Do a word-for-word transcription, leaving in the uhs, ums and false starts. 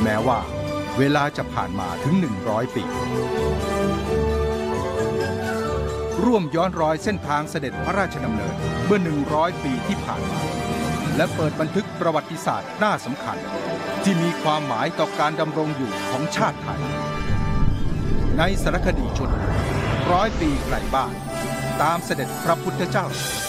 แม้ว่าเวลาจะผ่านมาถึงหนึ่งร้อยปีร่วมย้อนรอยเส้นทางเสด็จพระราชดำเนินเมื่อหนึ่งร้อยปีที่ผ่านมาและเปิดบันทึกประวัติศาสตร์น่าสำคัญที่มีความหมายต่อการดำรงอยู่ของชาติไทยในสารคดีชนร้อยปีไกลบ้านตามเสด็จพระพุทธเจ้า